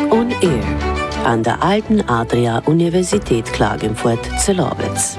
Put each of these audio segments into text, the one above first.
on Air an der Alten Adria Universität Klagenfurt-Zellowitz.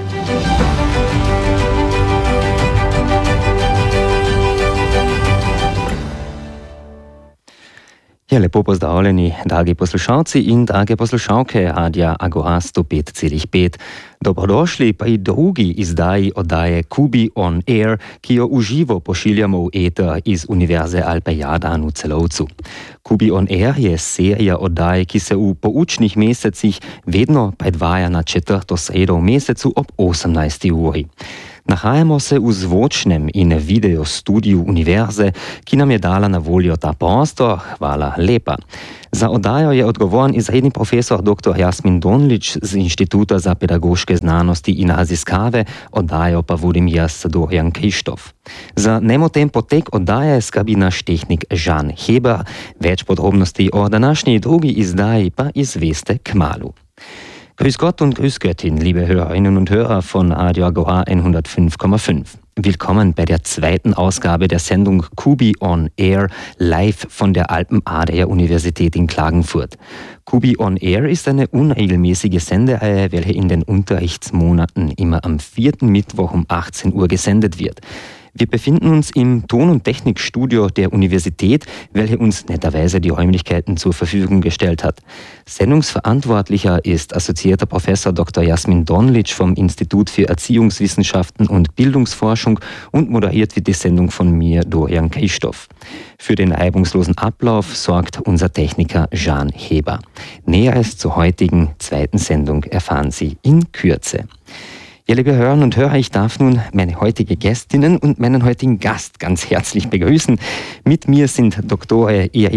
Ja, lepo pozdravljeni, dragi poslušalci in drage poslušalke Radia Agora 105,5. Dobrodošli pri drugi izdaji oddaje Kubi on Air, ki jo uživo pošiljamo v eter iz Univerze Alpe Jadran v Celovcu. Kubi on Air je serija oddaj, ki se v poučnih mesecih vedno predvaja na četrto sredo v mesecu ob 18. uri. Nahajamo se v zvočnem in video studiu univerze, ki nam je dala na voljo ta prostor. Hvala lepa. Za oddajo je odgovoren izredni profesor dr. Jasmin Donlić z Inštituta za pedagoške znanosti in raziskave, oddajo pa vodim jaz, Dorian Krištof. Za nemoten potek oddaje skrbi naš tehnik Žan Heber. Več podrobnosti o današnji drugi izdaji pa izveste kmalu. Grüß Gott und Grüß Göttin, liebe Hörerinnen und Hörer von Radio Agora 105,5. Willkommen bei der zweiten Ausgabe der Sendung Kubi on Air, live von der Alpen Adria Universität in Klagenfurt. Kubi on Air ist eine unregelmäßige Sendereihe, welche in den Unterrichtsmonaten immer am 4. Mittwoch um 18 Uhr gesendet wird. Wir befinden uns im Ton- und Technikstudio der Universität, welche uns netterweise die Räumlichkeiten zur Verfügung gestellt hat. Sendungsverantwortlicher ist assoziierter Professor Dr. Jasmin Donlić vom Institut für Erziehungswissenschaften und Bildungsforschung und moderiert wird die Sendung von mir, Dorian Krištof. Für den reibungslosen Ablauf sorgt unser Techniker Žan Heber. Näheres zur heutigen zweiten Sendung erfahren Sie in Kürze. Ja, liebe Hörerinnen und Hörer, ich darf nun meine heutige Gästinnen und meinen heutigen Gast ganz herzlich begrüßen. Mit mir sind Dr.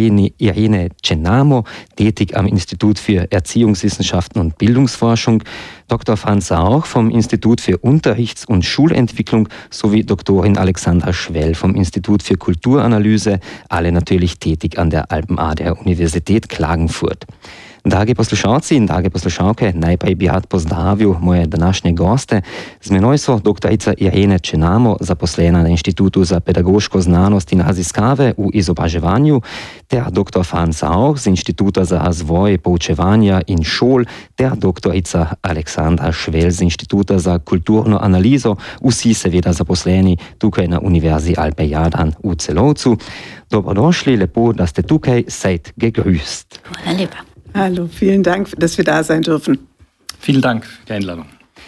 Irene Cenamo, tätig am Institut für Erziehungswissenschaften und Bildungsforschung, Dr. Franz Rauch vom Institut für Unterrichts- und Schulentwicklung sowie Doktorin Alexandra Schwell vom Institut für Kulturanalyse, alle natürlich tätig an der Alpen Adria Universität Klagenfurt. Dragi poslušalci in drage poslušalke, najprej bi rad pozdravil moje današnje goste. Z menoj so doktorica Irene Cenamo, zaposlena na Inštitutu za pedagoško znanost in raziskave v izobraževanju, ter dr. Franz Rauch z Inštituta za razvoj poučevanja in šol, ter doktorica Alexandra Schwell z Inštituta za kulturno analizo, vsi seveda zaposleni tukaj na Univerzi Alpe Jadran v Celovcu. Dobrodošli, lepo, da ste tukaj, seid gegrüßt. Hvala lepa. Hallo, vielen Dank, dass wir da sein dürfen. Vielen Dank für die Einladung.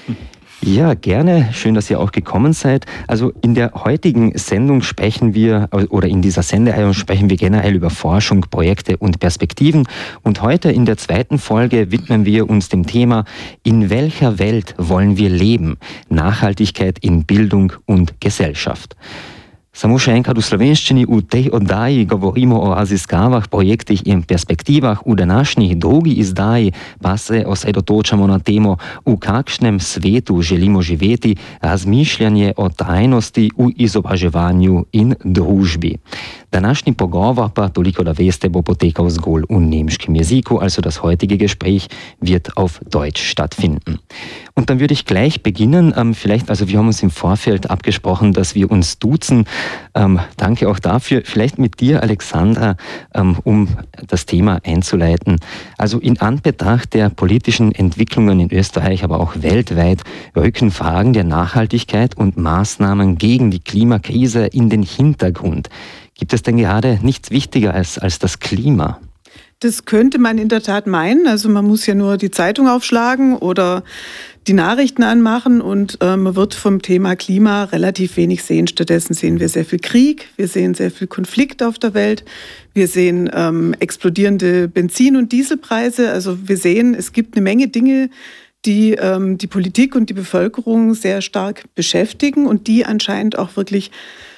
Ja, gerne. Schön, dass ihr auch gekommen seid. Also in der heutigen Sendung sprechen wir, oder in dieser Sendereihe sprechen wir generell über Forschung, Projekte und Perspektiven. Und heute in der zweiten Folge widmen wir uns dem Thema, in welcher Welt wollen wir leben? Nachhaltigkeit in Bildung und Gesellschaft. Samo še enkrat v slovenščini, v tej oddaji govorimo o raziskavah, projektih in perspektivah. V današnji drugi izdaji pa se osredotočamo na temo, v kakšnem svetu želimo živeti, razmišljanje o trajnosti v izobraževanju in družbi. Današnji pogovor pa, toliko da veste, bo potekal zgolj v nemškem jeziku, also das heutige Gespräch wird auf Deutsch stattfinden. Und dann würde ich gleich beginnen, wir haben uns im Vorfeld abgesprochen, dass wir uns duzen. Danke auch dafür. Vielleicht mit dir, Alexandra, um das Thema einzuleiten. Also in Anbetracht der politischen Entwicklungen in Österreich, aber auch weltweit, rücken Fragen der Nachhaltigkeit und Maßnahmen gegen die Klimakrise in den Hintergrund. Gibt es denn gerade nichts wichtiger als das Klima? Das könnte man in der Tat meinen. Also man muss ja nur die Zeitung aufschlagen oder die Nachrichten anmachen und man wird vom Thema Klima relativ wenig sehen. Stattdessen sehen wir sehr viel Krieg, wir sehen sehr viel Konflikt auf der Welt, wir sehen explodierende Benzin- und Dieselpreise. Also wir sehen, es gibt eine Menge Dinge, die die Politik und die Bevölkerung sehr stark beschäftigen und die anscheinend auch wirklich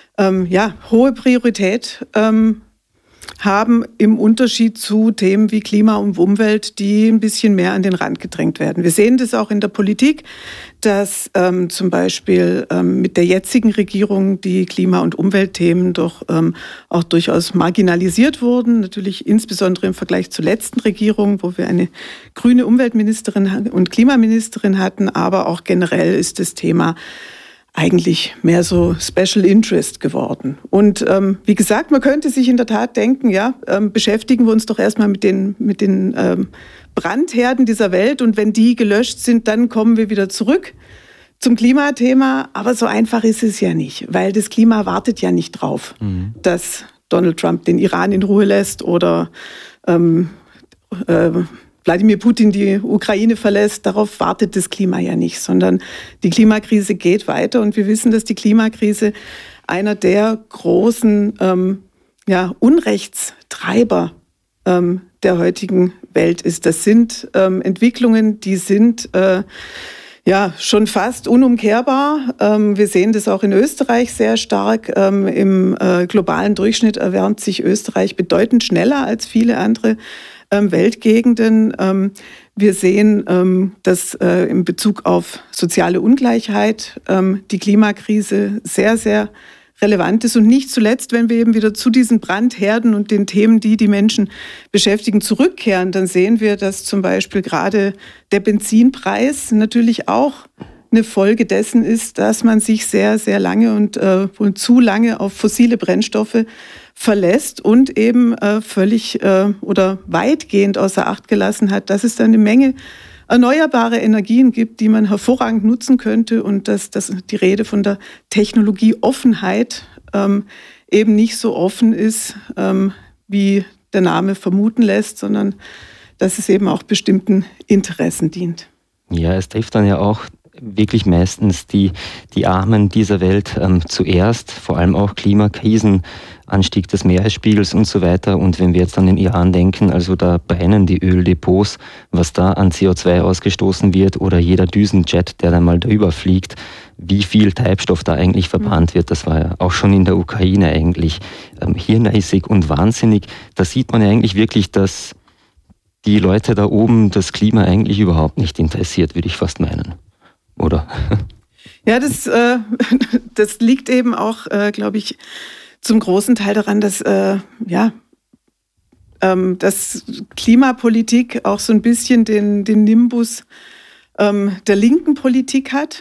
hohe Priorität haben im Unterschied zu Themen wie Klima und Umwelt, die ein bisschen mehr an den Rand gedrängt werden. Wir sehen das auch in der Politik, dass zum Beispiel mit der jetzigen Regierung die Klima- und Umweltthemen doch auch durchaus marginalisiert wurden. Natürlich insbesondere im Vergleich zur letzten Regierung, wo wir eine grüne Umweltministerin und Klimaministerin hatten, aber auch generell ist das Thema eigentlich mehr so Special Interest geworden. Und wie gesagt, man könnte sich in der Tat denken, ja, beschäftigen wir uns doch erstmal mit den Brandherden dieser Welt und wenn die gelöscht sind, dann kommen wir wieder zurück zum Klimathema. Aber so einfach ist es ja nicht, weil das Klima wartet ja nicht drauf, dass Donald Trump den Iran in Ruhe lässt oder Wladimir Putin die Ukraine verlässt. Darauf wartet das Klima ja nicht, sondern die Klimakrise geht weiter. Und wir wissen, dass die Klimakrise einer der großen Unrechtstreiber der heutigen Welt ist. Das sind Entwicklungen, die sind schon fast unumkehrbar. Wir sehen das auch in Österreich sehr stark. Im globalen Durchschnitt erwärmt sich Österreich bedeutend schneller als viele andere Weltgegenden. Wir sehen, dass in Bezug auf soziale Ungleichheit die Klimakrise sehr, sehr relevant ist. Und nicht zuletzt, wenn wir eben wieder zu diesen Brandherden und den Themen, die die Menschen beschäftigen, zurückkehren, dann sehen wir, dass zum Beispiel gerade der Benzinpreis natürlich auch eine Folge dessen ist, dass man sich sehr, sehr lange und wohl zu lange auf fossile Brennstoffe verlässt und eben völlig oder weitgehend außer Acht gelassen hat, dass es da eine Menge erneuerbare Energien gibt, die man hervorragend nutzen könnte und dass die Rede von der Technologieoffenheit eben nicht so offen ist, wie der Name vermuten lässt, sondern dass es eben auch bestimmten Interessen dient. Ja, es trifft dann ja auch wirklich meistens die Armen dieser Welt zuerst, vor allem auch Klimakrisen, Anstieg des Meeresspiegels und so weiter. Und wenn wir jetzt an den Iran denken, also da brennen die Öldepots, was da an CO2 ausgestoßen wird oder jeder Düsenjet, der da mal drüber fliegt, wie viel Treibstoff da eigentlich verbrannt wird, das war ja auch schon in der Ukraine eigentlich hirnrissig und wahnsinnig. Da sieht man ja eigentlich wirklich, dass die Leute da oben das Klima eigentlich überhaupt nicht interessiert, würde ich fast meinen. Oder? Ja, das liegt eben auch, glaube ich, zum großen Teil daran, dass dass Klimapolitik auch so ein bisschen den Nimbus der linken Politik hat.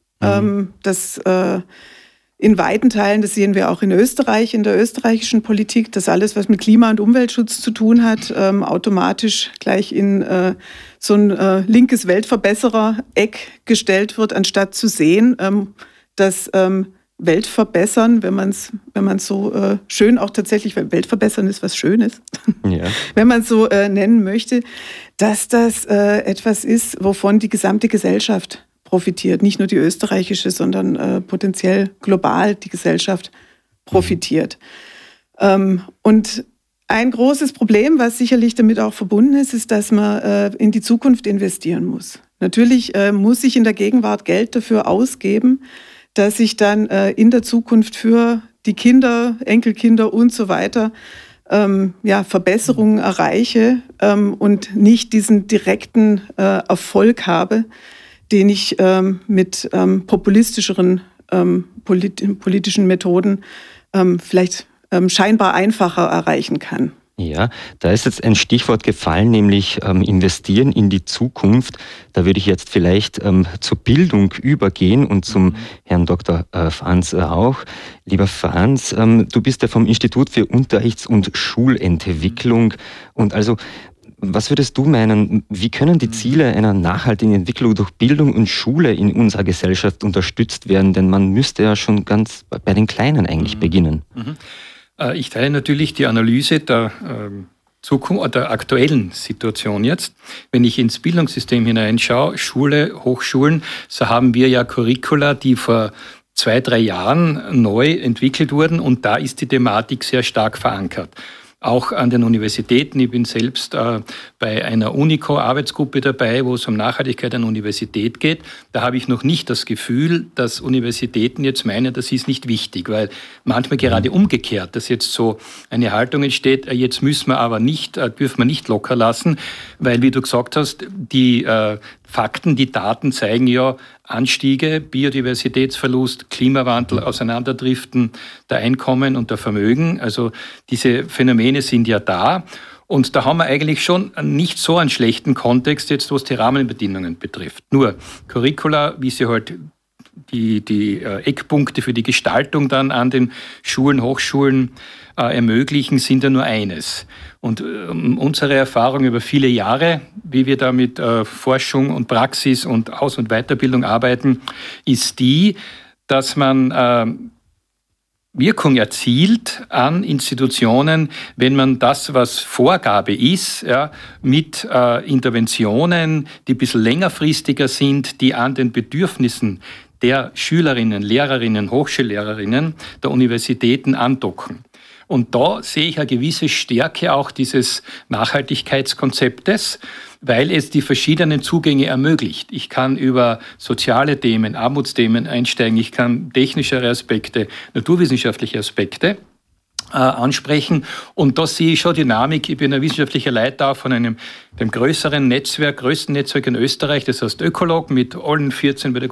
Das in weiten Teilen, das sehen wir auch in Österreich, in der österreichischen Politik, dass alles, was mit Klima- und Umweltschutz zu tun hat, automatisch gleich in so ein linkes Weltverbesserer-Eck gestellt wird, anstatt zu sehen, dass Weltverbessern, wenn man es so schön auch tatsächlich, weil Weltverbessern ist was Schönes, ja. Wenn man es so nennen möchte, dass das etwas ist, wovon die gesamte Gesellschaft profitiert. Nicht nur die österreichische, sondern potenziell global die Gesellschaft profitiert. Und ein großes Problem, was sicherlich damit auch verbunden ist, dass man in die Zukunft investieren muss. Natürlich muss ich in der Gegenwart Geld dafür ausgeben, dass ich dann in der Zukunft für die Kinder, Enkelkinder und so weiter Verbesserungen erreiche und nicht diesen direkten Erfolg habe, den ich mit populistischeren politischen Methoden vielleicht scheinbar einfacher erreichen kann. Ja, da ist jetzt ein Stichwort gefallen, nämlich investieren in die Zukunft. Da würde ich jetzt vielleicht zur Bildung übergehen und zum Herrn Dr. Franz auch. Lieber Franz, du bist ja vom Institut für Unterrichts- und Schulentwicklung. Und also, was würdest du meinen, wie können die Ziele einer nachhaltigen Entwicklung durch Bildung und Schule in unserer Gesellschaft unterstützt werden? Denn man müsste ja schon ganz bei den Kleinen eigentlich beginnen. Ich teile natürlich die Analyse der Zukunft, der aktuellen Situation jetzt. Wenn ich ins Bildungssystem hineinschaue, Schule, Hochschulen, so haben wir ja Curricula, die vor 2-3 Jahren neu entwickelt wurden und da ist die Thematik sehr stark verankert. Auch an den Universitäten. Ich bin selbst bei einer UNICO-Arbeitsgruppe dabei, wo es um Nachhaltigkeit an der Universität geht. Da habe ich noch nicht das Gefühl, dass Universitäten jetzt meinen, das ist nicht wichtig, weil manchmal gerade umgekehrt, dass jetzt so eine Haltung entsteht, jetzt müssen wir aber nicht, dürfen wir nicht locker lassen, weil, wie du gesagt hast, die Fakten, die Daten zeigen ja Anstiege, Biodiversitätsverlust, Klimawandel, Auseinanderdriften der Einkommen und der Vermögen. Also diese Phänomene sind ja da. Und da haben wir eigentlich schon nicht so einen schlechten Kontext jetzt, was die Rahmenbedingungen betrifft. Nur Curricula, wie sie halt die Eckpunkte für die Gestaltung dann an den Schulen, Hochschulen ermöglichen, sind ja nur eines. Und unsere Erfahrung über viele Jahre, wie wir da mit Forschung und Praxis und Aus- und Weiterbildung arbeiten, ist die, dass man Wirkung erzielt an Institutionen, wenn man das, was Vorgabe ist, ja, mit Interventionen, die ein bisschen längerfristiger sind, die an den Bedürfnissen der Schülerinnen, Lehrerinnen, Hochschullehrerinnen der Universitäten andocken. Und da sehe ich eine gewisse Stärke auch dieses Nachhaltigkeitskonzeptes, weil es die verschiedenen Zugänge ermöglicht. Ich kann über soziale Themen, Armutsthemen einsteigen, ich kann technischere Aspekte, naturwissenschaftliche Aspekte ansprechen. Und da sehe ich schon Dynamik. Ich bin ein wissenschaftlicher Leiter auch von dem größten Netzwerk in Österreich, das heißt Ökolog, mit allen 14 bei der